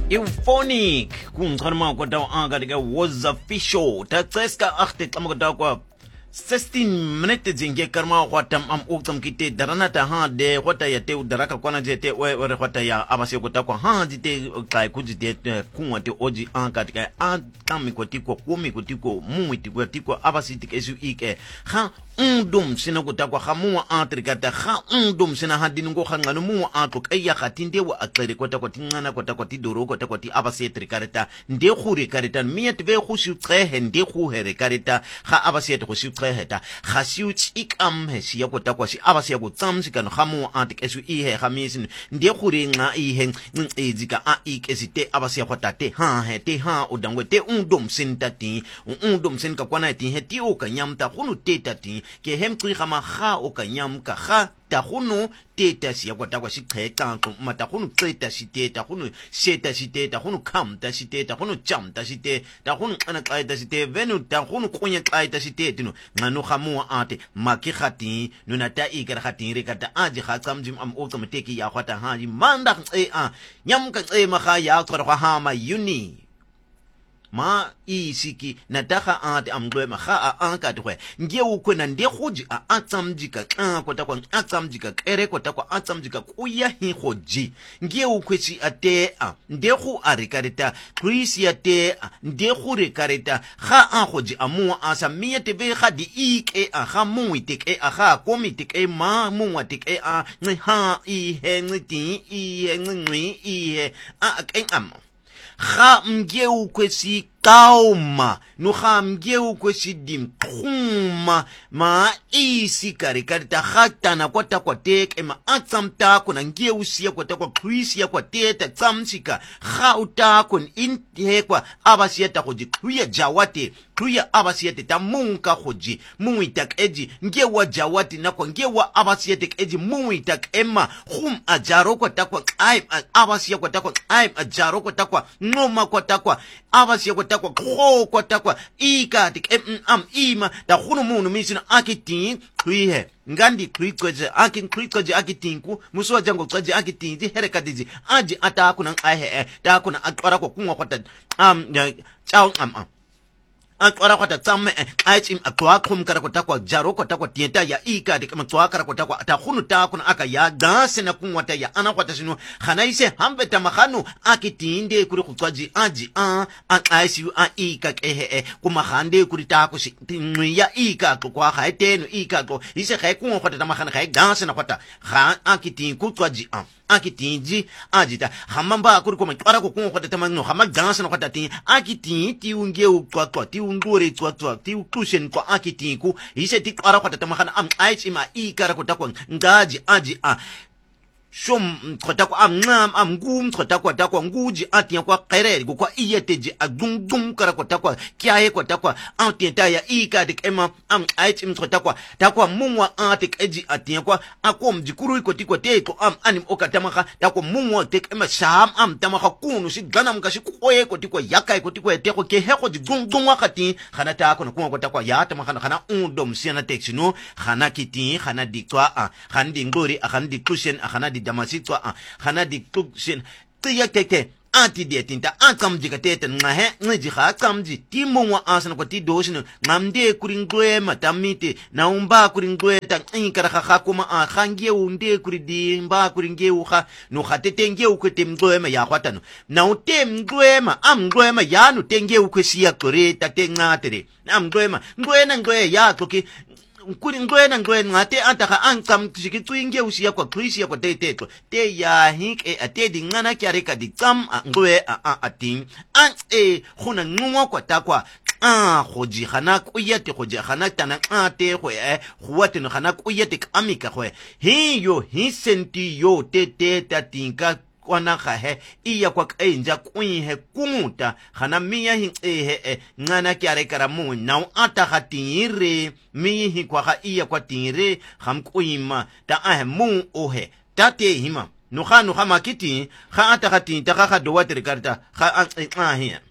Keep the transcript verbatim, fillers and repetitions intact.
Euphonic kungicharima kodwa anga ke was official tatseska achte tlamakota kwa sixteen minutes zinge karma kwata am uktam kite darana ta ha de kwata ya te daraka kwana je te we we kwata ya abase kota kwa ha jite kai kujite kunwa te oji anga ke a tami kotiko kumi kotiko mumiti kotiko abase te kesu ike ha undum sina kutakwa khamuwa antrikata kha undum sina hadini ngo khangano muwa antlo kaya khatinde wa atlere kota kwa tingana kota kwa tidoro kota kwa ti abase trikareta nde khuri kareta miet ve khushi tsehe nde khuhere kareta kha abase te khushi tseheta kha siuch ikam he siya kota kwa si abase ya kutsamsi kano khamuwa antik esu ihe khamisin nde khuri nga ihe ezika a ikesite abase ya khotate ha he te ha udangwe te undum sintati undum sin ka kwana ti he ti o kanyamta khunu tetati ke hemqi khama kha o kanyam ka kha ta khunu teta siya kwata kwa siqheka mata khunu qeta siteta khunu seta siteta khunu khamta siteta khunu chamta siteta khunu xana qeta siteta venu ta khunu kunya qeta siteta no ngano khamuwa ate maki khati no nata ikara khati rekata aji khatsamjim am otomateki ya khata haji manda e a nyamka e ma kha ya qora ha ma yuni ma isiki nataka ante amgwe ma kha a anka twe nge ukwena nde khoji a atsamjika ka kota kwa atsamjika kere kota kwa atsamjika kuya hi khoji nge ukwesi ate a nde khu arikareta Chris ya te nde khu rekareta kha a khoji amu asa miete be kha di ike a kha mu itike a kha komitike ma mu watike a ngi ha i he ngi ti i he ngi i he a ken am kha mge ukwesi kauma no kha mge ukwesi dim khuma ma isi kare kare ta khata na kwata kwa tek ema atsamta ko na nge usia kwata kwa Chris ya kwa teta tsamsika kha utako in kwa abasia ta khoji kuya jawate kuya abasia ta munka khoji muitak eji nge wa jawati na kwa nge wa abasia tek eji muitak ema khum ajaro kwata kwa aim abasia kwata kwa aim ajaro kwata kwa ngoma kwata kwa abasia kwata kwa kho kwata kwa ika tik em am ima da khunu munu misina akitin kuihe ngandi krikweje akin krikweje akitinku muswa jango tsaje akitinji herekadizi aji ataku nan ahe ta kuna atwara ko kunwa kwata am chao am am atwara kwata tsamme aichim atwa khum kara kwata kwa jaro kwata kwa tienta ya ika dik matwa kara kwata kwa ta khunu ta kuna aka ya dance na kunwa ta ya ana kwata sinu khanaise hambe ta makhanu akitinde kuri kutwaji aji a an aisu a ika kehe kuma khande kuri ta ku si ya ika kwa khaiteno ika ko ise khai kunwa kwata ta makhana khai dance na kwata kha akitin kutwaji a akitinji ajita hamamba kuri ko matwara ko kunwa kwata ta manno hama dance na kwata ti akitin ti unge ukwa kwa ti ungure twa twa ti ukushen kwa akitinku ise ti kwara kwata ta makhana am aichima ikara ko ta kwa ngaji aji a shom khota kwa amngam amgum khota kwa takwa nguji atiya kwa qere kwa iyeteji agungum kara kwa takwa kyaye kwa takwa antienta ya ika dik ema am aichim khota kwa takwa mumwa atik eji atiya kwa akom jikuru ko tikwa te ko am anim okatamaka takwa mumwa tek ema sham am tamaka kunu si ganam kashi koye ko tikwa yakai ko tikwa te ko ke he ko jungum wakati khana ta ko ko takwa ya tamaka khana undom siana texino khana kiti khana dikwa a khandi ngori a khandi kushen a khana damasitwa a khana di tukshin tiya keke anti dietinta ankamji katete ngahe ngiji kha kamji timwa asana ko tidoshin ngamde kuringwe matamite na umba kuringwe ta inkara kha kuma a khange unde kuridi mba kuringe ukha no khatete nge ukwete mgwema ya kwatano na utem mgwema am mgwema ya no tenge ukwesiya kore tate ngatere na mgwema ngwena ngwe ya toki kuri ngwena ngwena ngate antaka ankam sikitwinge usia kwa Chris ya kwa teteto te ya hink e atedi ngana kyareka di kam ngwe a a ating an e khuna ngwa kwa takwa ah khoji khana kuyete khoji khana tana ate khwe e khwate no khana kuyete kamika khwe hiyo hisenti yo tete tatinka kwana khahe iya kwa enja kuihe kumuta khana miya hin ehe ngana kyare karamu na ata khatire mihi kwa kha iya kwa tire kham kuima ta ah mu ohe tate hima no khanu khama kiti kha ata khatin ta kha do water karta kha ah